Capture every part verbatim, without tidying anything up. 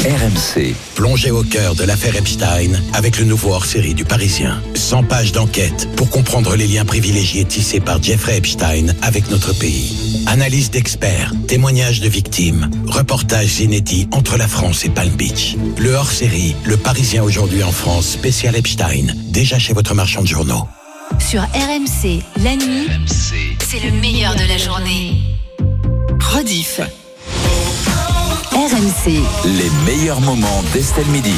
R M C. Plongez au cœur de l'affaire Epstein avec le nouveau hors-série du Parisien. cent pages d'enquête pour comprendre les liens privilégiés tissés par Jeffrey Epstein avec notre pays. Analyse d'experts, témoignages de victimes, reportages inédits entre la France et Palm Beach. Le hors-série, le Parisien aujourd'hui en France, spécial Epstein, déjà chez votre marchand de journaux. Sur R M C, la nuit, R M C. c'est le meilleur de la journée. Rediff. R M C. Les meilleurs moments d'Estelle Midi.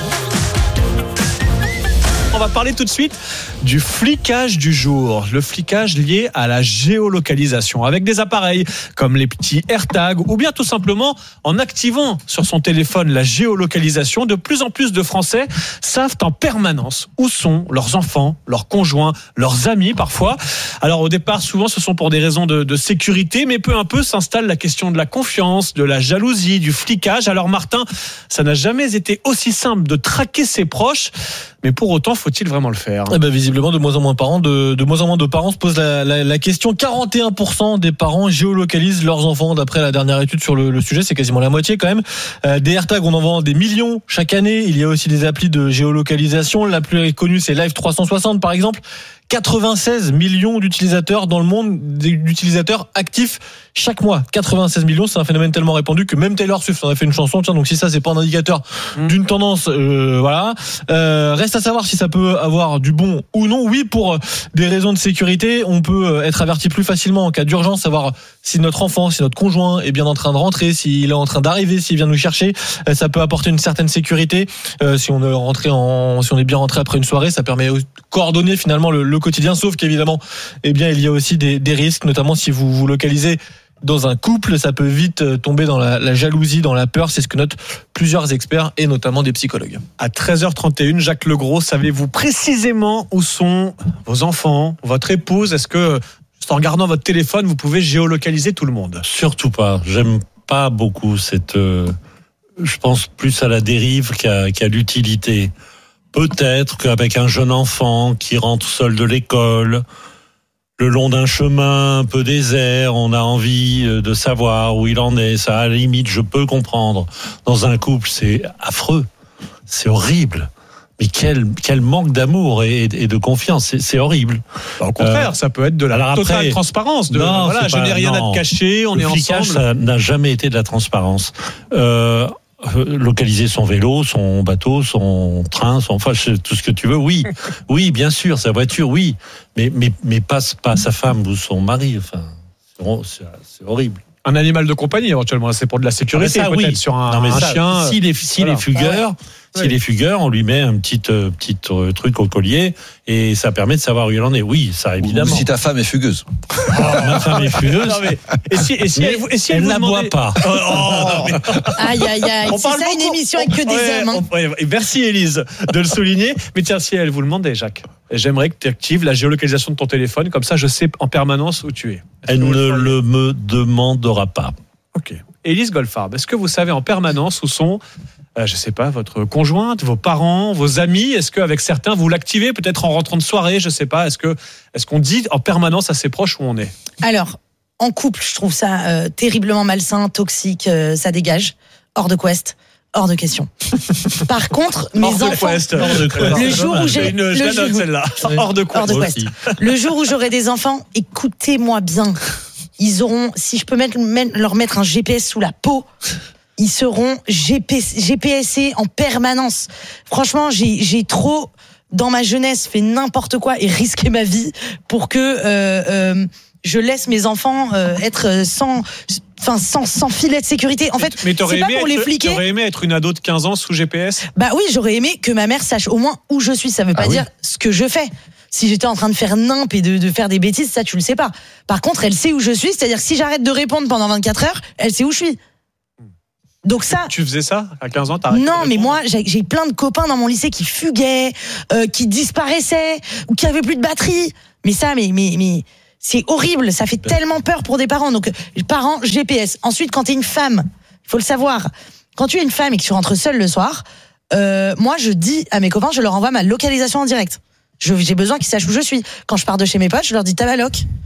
On va parler tout de suite du flicage du jour. Le flicage lié à la géolocalisation avec des appareils comme les petits AirTags ou bien tout simplement en activant sur son téléphone la géolocalisation. De plus en plus de Français savent en permanence où sont leurs enfants, leurs conjoints, leurs amis parfois. Alors au départ, souvent ce sont pour des raisons de, de sécurité, mais peu à peu s'installe la question de la confiance, de la jalousie, du flicage. Alors Martin, ça n'a jamais été aussi simple de traquer ses proches, mais pour autant, faut-il vraiment le faire ? Eh ben, visiblement, de moins en moins de parents, de, de moins en moins de parents se posent la, la, la question. quarante et un pour cent des parents géolocalisent leurs enfants, d'après la dernière étude sur le, le sujet. C'est quasiment la moitié quand même. Euh, des AirTags, on en vend des millions chaque année. Il y a aussi des applis de géolocalisation. La plus connue, c'est Live trois cent soixante, par exemple. quatre-vingt-seize millions d'utilisateurs dans le monde, d'utilisateurs actifs chaque mois. quatre-vingt-seize millions, c'est un phénomène tellement répandu que même Taylor Swift en a fait une chanson. Tiens, donc si ça, c'est pas un indicateur mmh. d'une tendance, euh, voilà. Euh, reste à savoir si ça peut avoir du bon ou non. Oui, pour des raisons de sécurité, on peut être averti plus facilement en cas d'urgence, savoir si notre enfant, si notre conjoint est bien en train de rentrer, s'il est en train d'arriver, s'il vient nous chercher. Ça peut apporter une certaine sécurité. Euh, si on est rentré en, si on est bien rentré après une soirée, ça permet de coordonner finalement le, le quotidien, sauf qu'évidemment, eh bien, il y a aussi des, des risques, notamment si vous vous localisez dans un couple, ça peut vite tomber dans la, la jalousie, dans la peur. C'est ce que notent plusieurs experts et notamment des psychologues. À treize heures trente et une, Jacques Legros, savez-vous précisément où sont vos enfants, votre épouse ? Est-ce que, juste en regardant votre téléphone, vous pouvez géolocaliser tout le monde ? Surtout pas. J'aime pas beaucoup cette... Euh, je pense plus à la dérive qu'à, qu'à l'utilité. Peut-être qu'avec un jeune enfant qui rentre seul de l'école, le long d'un chemin un peu désert, on a envie de savoir où il en est. Ça, à la limite, je peux comprendre. Dans un couple, c'est affreux. C'est horrible. Mais quel, quel manque d'amour et, et de confiance. C'est, c'est horrible. Bah, au contraire, euh, ça peut être de la totale après, transparence. De, non, voilà, je pas, n'ai rien non. à te cacher, on le est flicage, ensemble. Ça n'a jamais été de la transparence. Euh, localiser son vélo, son bateau, son train, son, enfin, tout ce que tu veux, oui, oui, bien sûr, sa voiture, oui, mais mais mais pas pas sa femme ou son mari, enfin, c'est, c'est horrible. Un animal de compagnie éventuellement, c'est pour de la sécurité, ah ça, peut-être oui. Sur un, non, mais un ça, chien. S'il est s'il voilà. est fugueur. S'il oui. est fugueur, on lui met un petit, euh, petit euh, truc au collier et ça permet de savoir où il en est. Oui, ça évidemment. Ou si ta femme est fugueuse. Oh, ma femme est fugueuse. Non, mais, et si, et si elle, et si elle, elle n'aboie demandait... pas. Oh, oh, mais... Aïe, aïe, aïe. On c'est ça beaucoup. Une émission avec que des ouais, hommes. Hein. On... Merci Élise de le souligner. Mais tiens, si elle vous le demandait, Jacques, j'aimerais que tu actives la géolocalisation de ton téléphone. Comme ça, je sais en permanence où tu es. Elle ne le, le me demandera pas. Ok. Élise Goldfarb, est-ce que vous savez en permanence où sont... Euh, je sais pas, votre conjointe, vos parents, vos amis, est-ce qu'avec certains, vous l'activez peut-être en rentrant de soirée, je sais pas, est-ce que, est-ce qu'on dit en permanence à ses proches où on est ? Alors, en couple, je trouve ça euh, terriblement malsain, toxique, euh, ça dégage, hors de quest. Hors de question. Par contre, mes hors enfants, de quest, hors de quest. le jour où j'ai, une, le je jour, celle-là. Hors de quest. Hors de quest. Le jour où j'aurai des enfants, écoutez-moi bien, ils auront, si je peux mettre, leur mettre un G P S sous la peau, ils seront G P Sés en permanence. Franchement, j'ai, j'ai trop, dans ma jeunesse, fait n'importe quoi et risqué ma vie pour que euh, euh, je laisse mes enfants euh, être sans, enfin sans, sans filet de sécurité. En fait, mais t'aurais c'est pas aimé pour être, les fliquer. T'aurais aimé être une ado de quinze ans sous G P S ? Bah oui, j'aurais aimé que ma mère sache au moins où je suis. Ça veut pas ah dire oui. ce que je fais. Si j'étais en train de faire nimp et de, de faire des bêtises, ça tu le sais pas. Par contre, elle sait où je suis, c'est-à-dire que si j'arrête de répondre pendant vingt-quatre heures, elle sait où je suis. Donc ça. Tu faisais ça à quinze ans, t'as arrêté? Non, mais moi, j'ai, j'ai plein de copains dans mon lycée qui fuguaient, euh, qui disparaissaient ou qui avaient plus de batterie. Mais ça, mais mais mais c'est horrible. Ça fait tellement peur pour des parents. Donc parents G P S. Ensuite, quand t'es une femme, il faut le savoir. Quand tu es une femme et que tu rentres seule le soir, euh, moi, je dis à mes copains, je leur envoie ma localisation en direct. Je, j'ai besoin qu'ils sachent où je suis. Quand je pars de chez mes potes, je leur dis t'as ma loc.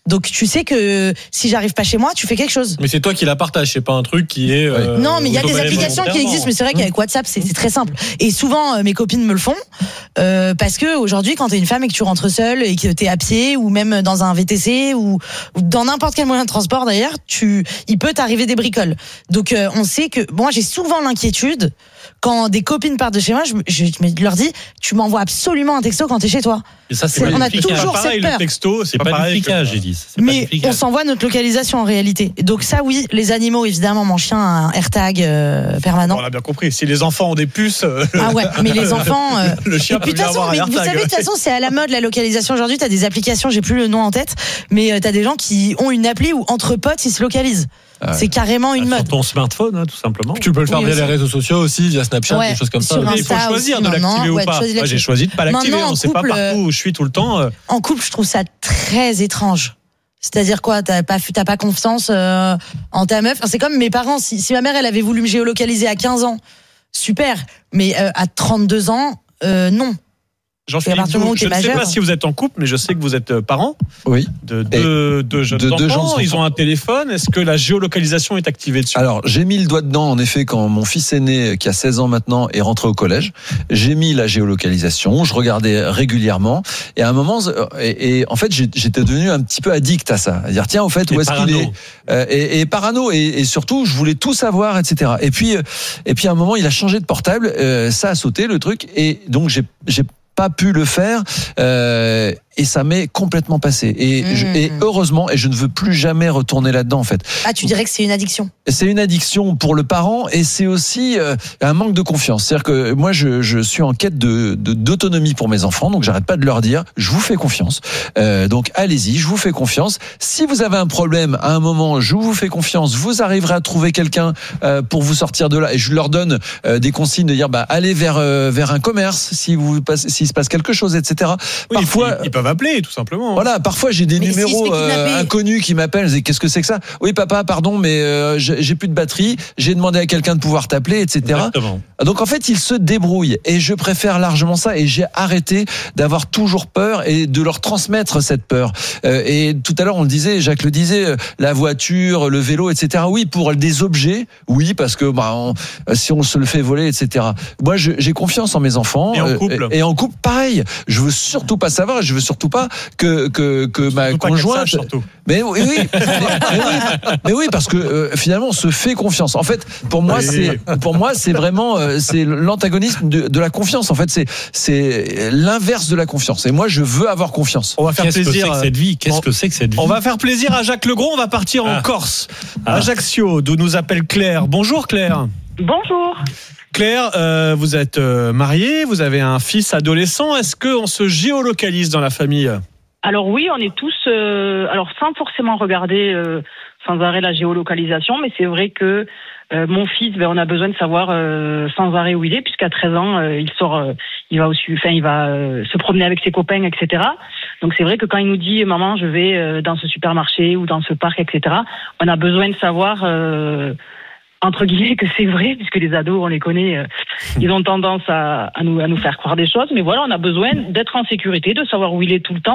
Donc tu sais que si j'arrive pas chez moi, tu fais quelque chose. Mais c'est toi qui la partages, c'est pas un truc qui est. Euh, non, mais il y a des automatiquement applications qui volontairement. existent, mais c'est vrai qu'avec WhatsApp, c'est, c'est très simple. Et souvent, euh, mes copines me le font euh, parce que aujourd'hui, quand t'es une femme et que tu rentres seule et que t'es à pied ou même dans un V T C ou, ou dans n'importe quel moyen de transport, d'ailleurs, tu, il peut t'arriver des bricoles. Donc euh, on sait que moi, j'ai souvent l'inquiétude quand des copines partent de chez moi, je, je, je leur dis, tu m'envoies absolument un texto quand t'es chez toi. Et ça, c'est, C'est- pas on a du flicage. toujours pareil, cette peur. le texto, c'est, C'est pas, pas du pareil. flicage, que- j'ai dit. C'est pas Mais du flicage. on s'envoie notre localisation en réalité. Donc ça, oui, les animaux, évidemment, mon chien a un AirTag euh, permanent. On a bien compris. Si les enfants ont des puces, euh, Ah ouais, mais les enfants. euh, le chien Et peut puis de bien toute façon, avoir un mais vous AirTag. savez, de toute façon, c'est à la mode la localisation aujourd'hui. T'as des applications, j'ai plus le nom en tête, mais euh, t'as des gens qui ont une appli où entre potes ils se localisent. Ah, C'est carrément une Sur mode. ton smartphone, hein, tout simplement. Tu peux le faire Oui, via aussi. les réseaux sociaux aussi, via Snapchat, Ouais, des choses comme ça. sur Mais il faut Insta choisir aussi, de l'activer maintenant. ou Ouais, pas. choisis de Moi, j'ai l'activer. choisi de pas l'activer. Maintenant, On en sait pas couple, partout où je suis tout le temps. euh, En couple, je trouve ça très étrange. C'est-à-dire quoi, t'as pas, t'as pas confiance euh, en ta meuf. Enfin, c'est comme mes parents. Si, si ma mère, elle avait voulu me géolocaliser à quinze ans, super. Mais euh, à trente-deux ans, euh, non. Jean-Philippe Et à partir du moment où Doux, je t'es ne sais majeur. pas si vous êtes en couple, mais je sais que vous êtes euh, parents Oui. de deux, deux jeunes de deux enfants. jeunes Ils enfants. ont un téléphone. Est-ce que la géolocalisation est activée dessus? Alors, j'ai mis le doigt dedans, en effet, quand mon fils aîné, qui a seize ans maintenant, est rentré au collège. J'ai mis la géolocalisation, je regardais régulièrement. Et à un moment, et, et en fait, j'ai- j'étais devenu un petit peu addict à ça. À dire, tiens, au fait, où Et est-ce qu'il parano. est Euh, et, et parano. Et, et surtout, je voulais tout savoir, et cetera. Et puis, euh, et puis à un moment, il a changé de portable. euh, ça a sauté, le truc. Et donc, j'ai, j'ai pas pu le faire. Euh, et ça m'est complètement passé. Et, Mmh. je- et heureusement, et je ne veux plus jamais retourner là-dedans, en fait. Ah, tu dirais que c'est une addiction. C'est une addiction pour le parent et c'est aussi euh, un manque de confiance. C'est-à-dire que moi, je, je suis en quête de, de d'autonomie pour mes enfants, donc j'arrête pas de leur dire, je vous fais confiance. Euh, donc allez-y, je vous fais confiance. Si vous avez un problème à un moment, je vous fais confiance. Vous arriverez à trouver quelqu'un euh, pour vous sortir de là. Et je leur donne euh, des consignes de dire, bah allez vers euh, vers un commerce si vous passez, s'il se passe quelque chose, et cetera. Oui, Parfois. ils, ils peuvent appeler, tout simplement. Voilà, parfois j'ai des Mais s'il se numéros fait kidnapper. euh, inconnus qui m'appellent. Je dis, qu'est-ce que c'est que ça? Oui, papa, pardon, mais euh, j'ai j'ai plus de batterie. J'ai demandé à quelqu'un de pouvoir t'appeler, et cetera. Exactement. Donc en fait, ils se débrouillent et je préfère largement ça. Et j'ai arrêté d'avoir toujours peur et de leur transmettre cette peur. Euh, et tout à l'heure, on le disait, Jacques le disait, euh, la voiture, le vélo, et cetera. Oui, pour des objets, oui, parce que bah, on- si on se le fait voler, et cetera. Moi, je- j'ai confiance en mes enfants. Et en euh, couple. et en couple, pareil. Je veux surtout pas savoir. Et je veux surtout pas que que que ma Surtout pas qu'elle conjointe. sache, surtout. Mais oui, oui, mais, mais oui, mais oui, parce que euh, finalement, on se fait confiance. En fait, pour moi, Oui. c'est pour moi, c'est vraiment euh, c'est l'antagonisme de, de la confiance. En fait, c'est c'est l'inverse de la confiance. Et moi, je veux avoir confiance. On va faire Qu'est-ce que c'est plaisir. que cette vie? Qu'est-ce on- que c'est que cette vie? On va faire plaisir à Jacques Legros. On va partir en Ah. Corse, Ah. Ajaccio, d'où nous appelle Claire. Bonjour Claire. Bonjour. Claire, euh, vous êtes euh, mariée, vous avez un fils adolescent. Est-ce qu'on se géolocalise dans la famille? Alors oui, on est tous, euh, alors sans forcément regarder euh, sans arrêt la géolocalisation, mais c'est vrai que euh, mon fils, ben, on a besoin de savoir euh, sans arrêt où il est, puisqu'à treize ans, euh, il sort, euh, il va au, su- enfin, il va euh, se promener avec ses copains, et cetera. Donc c'est vrai que quand il nous dit maman, je vais euh, dans ce supermarché ou dans ce parc, et cetera. On a besoin de savoir. Euh, entre guillemets que c'est vrai, puisque les ados, on les connaît, euh, ils ont tendance à, à, nous, à nous faire croire des choses. Mais voilà, on a besoin d'être en sécurité, de savoir où il est tout le temps,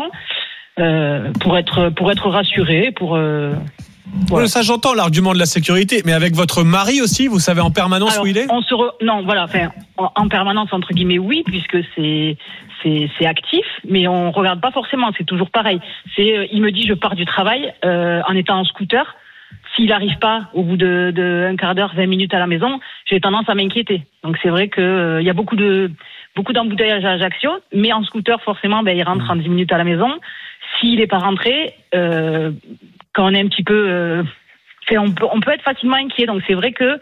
euh, pour être pour être rassuré, pour... Euh, voilà. Oui, ça j'entends l'argument de la sécurité, mais avec votre mari aussi, vous savez en permanence Alors, où il est? on se re... Non, voilà, enfin, en, en permanence, entre guillemets, oui, puisque c'est... C'est, c'est actif, mais on regarde pas forcément, c'est toujours pareil. C'est, euh, il me dit, je pars du travail euh, en étant en scooter. S'il n'arrive pas au bout de, de un quart d'heure, vingt minutes à la maison, j'ai tendance à m'inquiéter. Donc c'est vrai que euh, y a beaucoup de beaucoup d'embouteillages à Ajaccio, mais en scooter forcément, ben il rentre en dix minutes à la maison. S'il n'est pas rentré, euh, quand on est un petit peu, euh, fait, on peut on peut être facilement inquiet. Donc c'est vrai que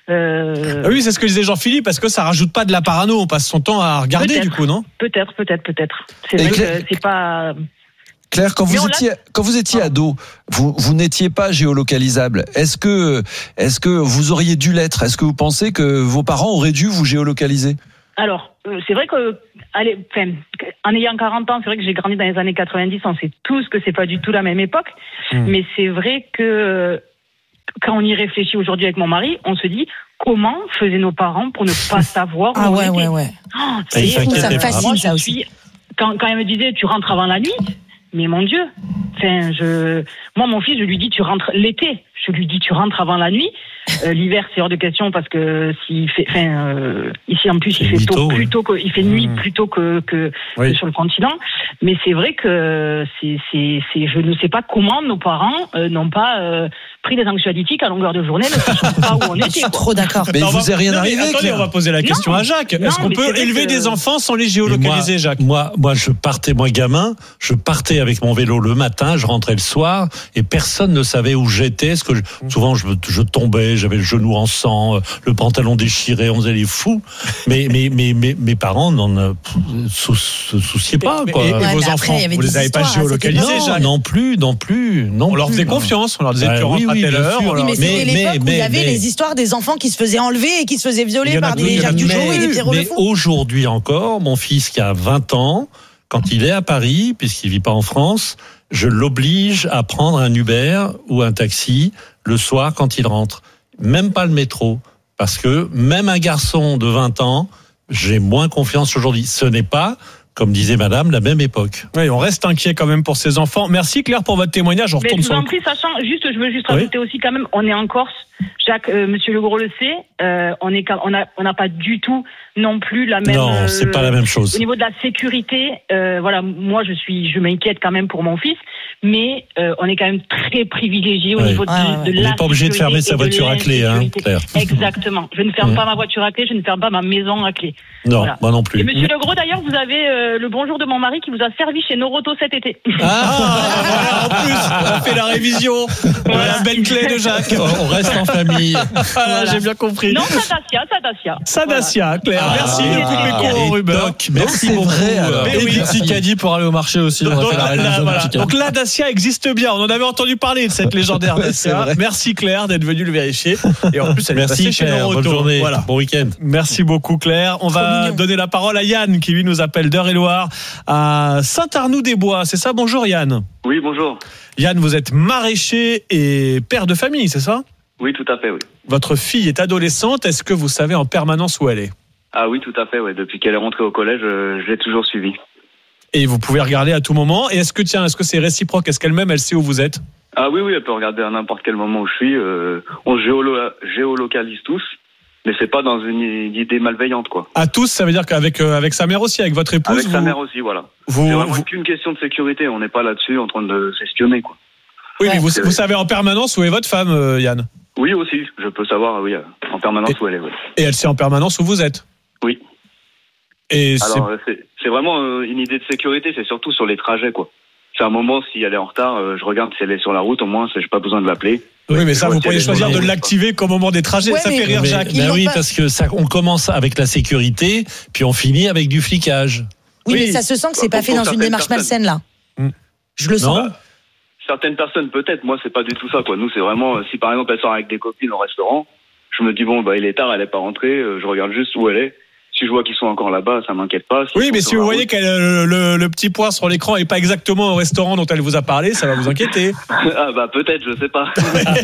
euh, Ah oui, c'est ce que disait Jean-Philippe, parce que ça rajoute pas de la parano, on passe son temps à regarder Peut-être. du coup, non? peut-être, peut-être, peut-être. C'est Et vrai Claire- que c'est pas. Claire, quand Mais vous on étiez quand vous étiez ado, vous vous n'étiez pas géolocalisable. Est-ce que est-ce que vous auriez dû l'être? Est-ce que vous pensez que vos parents auraient dû vous géolocaliser? Alors, euh, c'est vrai que, allez, enfin, en ayant quarante ans, c'est vrai que j'ai grandi dans les années quatre-vingt-dix, on sait tous que c'est pas du tout la même époque, Mmh. mais c'est vrai que euh, quand on y réfléchit aujourd'hui avec mon mari, on se dit comment faisaient nos parents pour ne pas savoir où Ah on ouais, était. ouais, ouais. Oh, Ah, c'est il fou, s'inquiétait ça me pas. fascine, Moi, ça je aussi. Quand, quand elle me disait tu rentres avant la nuit, mais mon Dieu, Enfin, je, moi, mon fils, je lui dis, tu rentres l'été. Je lui dis, tu rentres avant la nuit. Euh, l'hiver, c'est hors de question parce que s'il fait, enfin, euh, ici en plus, C'est il fait mytho, tôt, oui. plus tôt que, il fait nuit Mmh. plus tôt que, que, Oui. que sur le continent. Mais c'est vrai que c'est, c'est, c'est, je ne sais pas comment nos parents euh, n'ont pas euh, pris des anxiolytiques à longueur de journée, ne sachant pas où on Je était. suis quoi. trop d'accord. Mais il Non, on vous va- est rien non, mais arrivé, attendez, Claire. on va poser la question Non. à Jacques. Non, Est-ce qu'on mais peut c'est vrai élever que- des enfants sans les Et géolocaliser, moi, Jacques? moi, moi, je partais, moi, gamin, je partais avec mon vélo le matin, je rentrais le soir, et personne ne savait où j'étais. Parce que je- souvent, je, je tombais, j'avais le genou en sang, le pantalon déchiré, on faisait les fous. Mais, mais, mais, mais mes parents n'en euh, sou- se souciaient pas, Mais- quoi. et, et Ouais, vos mais après, enfants, il y avait vous les des avez pas histoires, hein, c'était géolocalisés, non, Jacques? non plus, non plus, non On leur plus. faisait confiance, on leur disait Bah tu rentres oui, à oui, telle bien heure. sûr. on Oui, leur- mais c'était Mais- l'époque mais- où il y avait mais- les histoires des enfants qui se faisaient enlever et qui se faisaient Il violer y en a par tous, il des y en a Jacques tous. Dujot et des Mais- Pierrot le mais Fou. aujourd'hui encore, mon fils qui a vingt ans, quand il est à Paris, puisqu'il vit pas en France, je l'oblige à prendre un Uber ou un taxi le soir quand il rentre. Même pas le métro. Parce que même un garçon de vingt ans, j'ai moins confiance aujourd'hui. Ce n'est pas, comme disait madame, la même époque. Oui, on reste inquiet quand même pour ces enfants. Merci Claire pour votre témoignage. On Mais retourne je vous sur en le... prie, sachant, juste, je veux juste Oui. rajouter aussi quand même, on est en Corse. Jacques, euh, Monsieur Le Gros le sait, euh, on est, quand- on a, on n'a pas du tout non plus la même. non, euh, c'est pas la même chose. Au niveau de la sécurité, euh, voilà, moi je suis, je m'inquiète quand même pour mon fils, mais euh, on est quand même très privilégié au Ouais. niveau de, Ouais, ouais, ouais. de On la n'est pas obligé de fermer sa sécurité et de voiture à clé, hein, l'insécurité. Claire. Exactement. Je ne ferme Mmh. pas ma voiture à clé, je ne ferme pas ma maison à clé. Non, Voilà. moi non Et plus. Monsieur Le Gros, d'ailleurs, vous avez euh, le bonjour de mon mari qui vous a servi chez Noroto cet été. Ah, voilà, en plus, on a fait la révision de la Bentley de Jacques. On reste en famille. Voilà, j'ai bien compris. Non, Sadacia, Sadacia. Sadacia, Claire, Ah, merci de couper ah, court au et Uber. Doc, merci c'est beaucoup. vrai, alors. Mais Et oui, des petits caddies pour aller au marché aussi. Donc, On a donc, fait la là, révision voilà. des petits caddies. Donc là, Dacia existe bien. On en avait entendu parler de cette légendaire Ouais, c'est Dacia. vrai. Merci Claire d'être venue le vérifier. Et en plus, elle est Merci passée chez Claire, Noroto. bonne journée, Voilà. bon week-end. Merci beaucoup Claire. On va mignon. donner la parole à Yann qui lui nous appelle d'Eure-et-Loire à Saint-Arnoux-des-Bois. C'est ça? Bonjour Yann. Oui, bonjour. Yann, vous êtes maraîcher et père de famille, c'est ça? Oui, tout à fait, oui. Votre fille est adolescente. Est-ce que vous savez en permanence où elle est? Ah oui, tout à fait, ouais. Depuis qu'elle est rentrée au collège, euh, je l'ai toujours suivie. Et vous pouvez regarder à tout moment. Et est-ce que, tiens, est-ce que c'est réciproque? Est-ce qu'elle-même, elle sait où vous êtes? Ah oui, oui, elle peut regarder à n'importe quel moment où je suis. Euh, on géolo- géolocalise tous, mais c'est pas dans une idée malveillante, quoi. À tous, ça veut dire qu'avec euh, avec sa mère aussi, avec votre épouse, Avec sa vous, mère aussi, voilà. vous, C'est vraiment vous- qu'une question de sécurité. On n'est pas là-dessus en train de s'espionner, quoi. oui, mais vous, c'est vous vrai. savez en permanence où est votre femme, euh, Yann. Oui, aussi. Je peux savoir, oui, euh, en permanence où elle est, ouais. Et elle sait en permanence où vous êtes. Oui. Et c'est- Alors, euh, c'est c'est vraiment euh, une idée de sécurité. C'est surtout sur les trajets, quoi. C'est un moment, si elle est en retard, euh, je regarde si elle est sur la route, au moins, c'est- j'ai pas besoin de l'appeler. oui, mais ça, je vous vois pourriez qu'elle est choisir de mauvaise, l'activer qu'au moment des trajets. Ouais, ça mais- fait rire Mais- Jacques. Ils ben l'ont oui, pas- parce que ça, on commence avec la sécurité, puis on finit avec du flicage. Oui, Oui. mais ça se sent que c'est Bah, pas fait pour dans une certaines démarche personnes. malsaine là. Hmm. Je le sens. Non Certaines personnes, peut-être. Moi, c'est pas du tout ça, quoi. Nous, c'est vraiment, euh, si par exemple, elle sort avec des copines au restaurant, je me dis, bon, bah, il est tard, elle est pas rentrée, euh, je regarde juste où elle est. Si je vois qu'ils sont encore là-bas, ça m'inquiète pas. S'ils Oui, sont mais sur si vous la voyez route- que le, le- le petit point sur l'écran est pas exactement au restaurant dont elle vous a parlé, ça va vous inquiéter. Ah, bah, peut-être, je sais pas.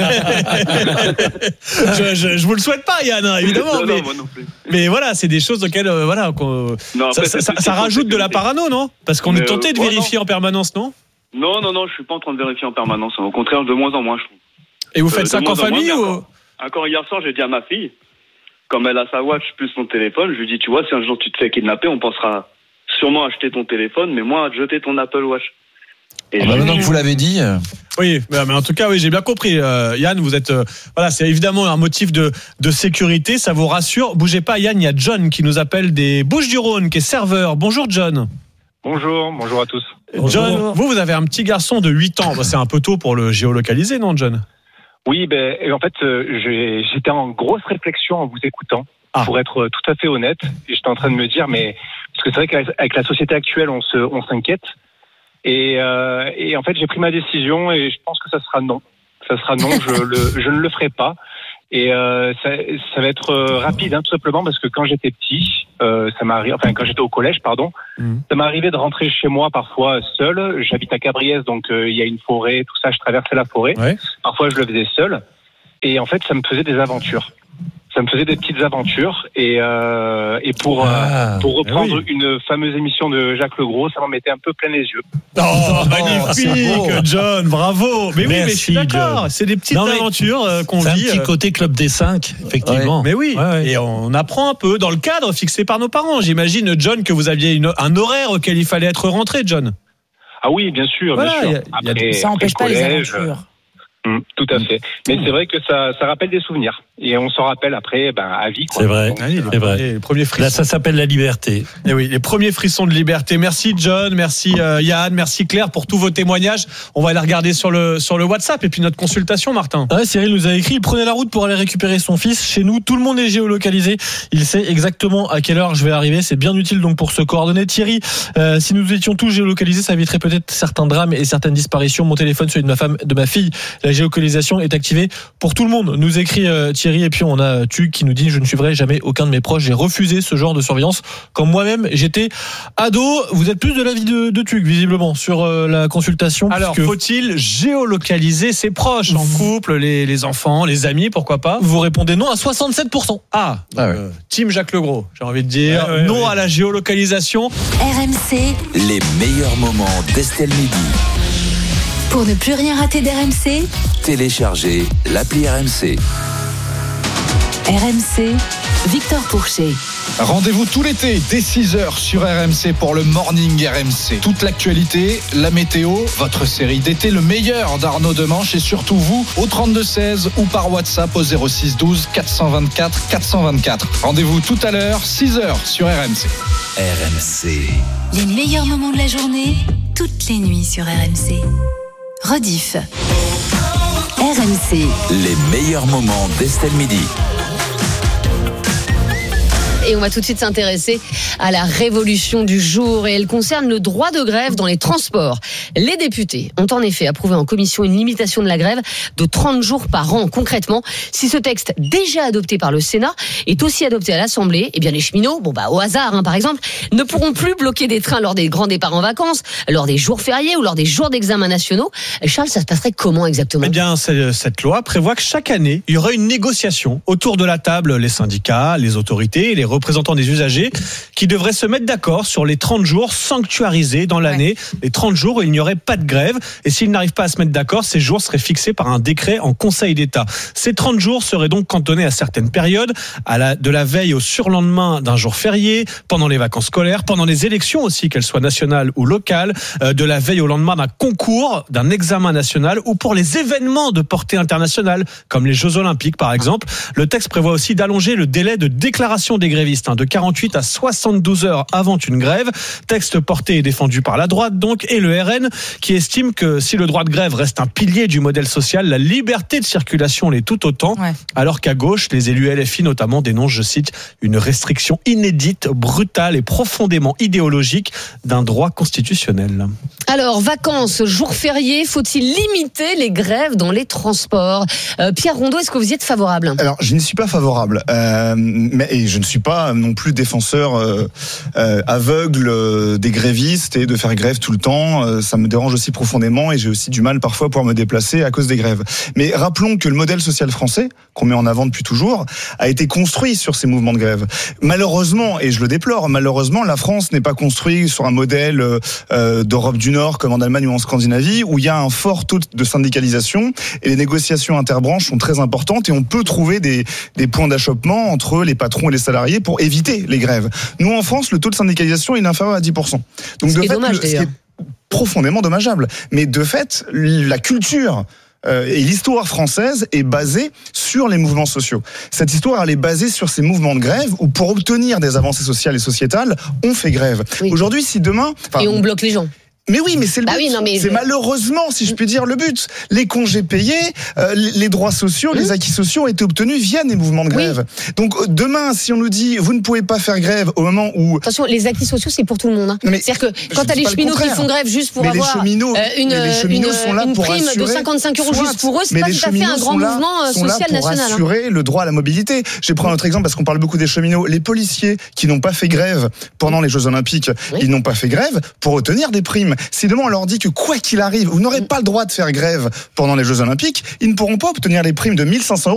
je, je, je vous le souhaite pas, Yann, hein, évidemment. non, mais, non, moi non plus. mais voilà, c'est des choses auxquelles, euh, voilà, qu'on- Non, ça, après, ça- c'est ça- plus ça question rajoute de la sécurité. parano, non? Parce qu'on Mais, est tenté euh, de ouais, vérifier en permanence, non? Non, non, non, je suis pas en train de vérifier en permanence. Au contraire, de moins en moins, je trouve. Et vous Euh, faites ça de qu'en moins en moins, famille mais ou? encore. Encore hier soir, j'ai dit à ma fille, comme elle a sa watch plus son téléphone, je lui dis, tu vois, si un jour tu te fais kidnapper, on pensera sûrement à acheter ton téléphone, mais moi à te jeter ton Apple Watch. Et Ah je bah lui maintenant dis, que vous l'avez dit, euh, Oui, mais mais en tout cas, oui, j'ai bien compris. Euh, Yann, vous êtes, euh, voilà, c'est évidemment un motif de, de sécurité, ça vous rassure. Bougez pas, Yann, il y a John qui nous appelle des Bouches-du-Rhône, qui est serveur. Bonjour, John. Bonjour, bonjour à tous. John, vous, vous avez un petit garçon de huit ans. Bah, c'est un peu tôt pour le géolocaliser, non, John? Oui, ben, et en fait, euh, j'ai- j'étais en grosse réflexion en vous écoutant, Ah. pour être tout à fait honnête. Et j'étais en train de me dire, mais parce que c'est vrai qu'avec la société actuelle, on se, on s'inquiète. Et, euh, et en fait, j'ai pris ma décision et je pense que ça sera non. Ça sera non. Je, le, je ne le ferai pas. Et euh, ça, ça va être euh, rapide, hein, tout simplement, parce que quand j'étais petit, euh, ça m'arrive, enfin quand j'étais au collège, pardon, Mhm. ça m'est arrivé de rentrer chez moi parfois seul. J'habite à Cabriès, donc euh, il y a une forêt, tout ça. Je traversais la forêt. Ouais. Parfois, je le faisais seul. Et en fait, ça me faisait des aventures. ça me faisait des petites aventures. Et, euh, et pour, Ah, euh, pour reprendre oui. une fameuse émission de Jacques Legros, ça m'en mettait un peu plein les yeux. Oh, c'est beau. magnifique, John, bravo. Mais oui, mais je suis Merci, d'accord. John. C'est des petites Non, mais aventures euh, qu'on C'est un vit. petit euh, côté club des cinq, effectivement. Mais oui, Ouais, ouais. et on apprend un peu dans le cadre fixé par nos parents. J'imagine, John, que vous aviez une, un horaire auquel il fallait être rentré, John. Ah oui, bien sûr, Voilà, bien sûr. il y a- il y a- Après- Ça après empêche pas les collège, aventures. hum, tout à fait. Mais c'est vrai que ça, ça rappelle des souvenirs. Et on s'en rappelle après, ben, à vie, quoi. C'est vrai. Donc, Ah oui, les, C'est vrai. premiers, les premiers frissons. Là, ça s'appelle la liberté. Eh oui, les premiers frissons de liberté. Merci John, merci euh, Yann, merci Claire pour tous vos témoignages. On va aller regarder sur le sur le WhatsApp et puis notre consultation, Martin. Ouais, Cyril nous a écrit, il prenait la route pour aller récupérer son fils. Chez nous, tout le monde est géolocalisé. Il sait exactement à quelle heure je vais arriver. C'est bien utile donc pour se coordonner. Thierry, euh, si nous étions tous géolocalisés, ça éviterait peut-être certains drames et certaines disparitions. Mon téléphone, celui de ma femme, de ma fille, la géolocalisation est activée pour tout le monde. Nous écrit euh, Thierry, et puis on a Tug qui nous dit, je ne suivrai jamais aucun de mes proches. J'ai refusé ce genre de surveillance quand moi-même j'étais ado. Vous êtes plus de l'avis de, de Tug, visiblement, sur euh, la consultation. Alors, puisque faut-il géolocaliser ses proches, en couple, les, les enfants, les amis, pourquoi pas? vous répondez non à soixante-sept pour cent. Ah, Ah ouais. euh, Team Jacques Legros, j'ai envie de dire. Ouais, ouais, non ouais. à la géolocalisation. R M C, Les meilleurs moments d'Estelle Midi. pour ne plus rien rater d'R M C, Téléchargez l'appli R M C. R M C, Victor Pourchet. Rendez-vous tout l'été dès six heures sur R M C pour le Morning R M C. Toute l'actualité, la météo, votre série d'été, le meilleur d'Arnaud Demanche et surtout vous au trente-deux seize ou par WhatsApp au zéro six douze quatre cent vingt-quatre quatre cent vingt-quatre. Rendez-vous tout à l'heure, six heures sur R M C. R M C. Les meilleurs moments de la journée, toutes les nuits sur R M C. Rediff. R M C. Les meilleurs moments d'Estelle Midi. Et on va tout de suite s'intéresser à la révolution du jour et elle concerne le droit de grève dans les transports. Les députés ont en effet approuvé en commission une limitation de la grève de trente jours par an. Concrètement, si ce texte déjà adopté par le Sénat est aussi adopté à l'Assemblée, eh bien les cheminots, bon bah au hasard hein, par exemple, ne pourront plus bloquer des trains lors des grands départs en vacances, lors des jours fériés ou lors des jours d'examen nationaux. Charles, ça se passerait comment exactement ? Eh bien, cette loi prévoit que chaque année, il y aura une négociation autour de la table, les syndicats, les autorités, les représentants des usagers, qui devraient se mettre d'accord sur les trente jours sanctuarisés dans l'année, ouais. Les trente jours où il n'y aurait pas de grève. Et s'ils n'arrivent pas à se mettre d'accord, ces jours seraient fixés par un décret en Conseil d'État. Ces trente jours seraient donc cantonnés à certaines périodes, à la, de la veille au surlendemain d'un jour férié, pendant les vacances scolaires, pendant les élections aussi, qu'elles soient nationales ou locales, euh, de la veille au lendemain d'un concours, d'un examen national ou pour les événements de portée internationale, comme les Jeux Olympiques par exemple. Le texte prévoit aussi d'allonger le délai de déclaration des grévistes de quarante-huit à soixante-douze heures avant une grève. Texte porté et défendu par la droite donc et le R N qui estime que si le droit de grève reste un pilier du modèle social, la liberté de circulation l'est tout autant. Ouais. Alors qu'à gauche, les élus L F I notamment dénoncent, je cite, une restriction inédite, brutale et profondément idéologique d'un droit constitutionnel. Alors, vacances, jours fériés, faut-il limiter les grèves dans les transports ? euh, Pierre Rondeau, est-ce que vous y êtes favorable ? Alors, je n'y suis pas favorable, euh, mais et je ne suis pas non plus défenseur euh, euh, aveugle euh, des grévistes et de faire grève tout le temps. Euh, ça me dérange aussi profondément et j'ai aussi du mal parfois à pouvoir me déplacer à cause des grèves. Mais rappelons que le modèle social français, qu'on met en avant depuis toujours, a été construit sur ces mouvements de grève. Malheureusement, et je le déplore, malheureusement, la France n'est pas construite sur un modèle euh, d'Europe du Nord comme en Allemagne ou en Scandinavie, où il y a un fort taux de syndicalisation et les négociations interbranches sont très importantes et on peut trouver des, des points d'achoppement entre les patrons et les salariés pour éviter les grèves. Nous, en France, le taux de syndicalisation est inférieur à dix pour cent. Donc, ce de qui fait, est dommage, le, ce qui est profondément dommageable. Mais de fait, la culture euh, et l'histoire française est basée sur les mouvements sociaux. Cette histoire, elle est basée sur ces mouvements de grève où, pour obtenir des avancées sociales et sociétales, on fait grève. Oui. Aujourd'hui, si demain... Et on bloque les gens. Mais oui, mais c'est le bah but. Oui, non, mais c'est je... malheureusement, si je puis dire, le but. Les congés payés, euh, les droits sociaux, mmh. les acquis sociaux ont été obtenus via des mouvements de grève. Oui. Donc demain, si on nous dit vous ne pouvez pas faire grève au moment où... Attention, les acquis sociaux, c'est pour tout le monde. Hein. C'est-à-dire que quand tu as les cheminots qui font grève juste pour mais avoir les cheminots, euh, une, les cheminots une, sont là une pour prime assurer, de cinquante-cinq euros soit, juste pour eux, c'est mais pas les tout à fait un grand là, mouvement sont social là pour national. assurer hein. le droit à la mobilité. Je vais prendre un autre exemple parce qu'on parle beaucoup des cheminots. Les policiers qui n'ont pas fait grève pendant les Jeux Olympiques, oui. ils n'ont pas fait grève pour obtenir des primes. Si demain on leur dit que quoi qu'il arrive, vous n'aurez pas le droit de faire grève pendant les Jeux Olympiques, ils ne pourront pas obtenir les primes de mille cinq cents euros